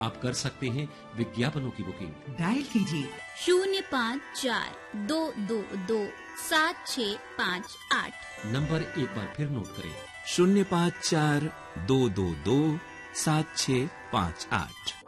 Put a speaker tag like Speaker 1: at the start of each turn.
Speaker 1: आप कर सकते हैं विज्ञापनों की बुकिंग।
Speaker 2: डायल कीजिए
Speaker 3: 05422765
Speaker 1: नंबर एक बार फिर नोट करें
Speaker 4: 0542227658।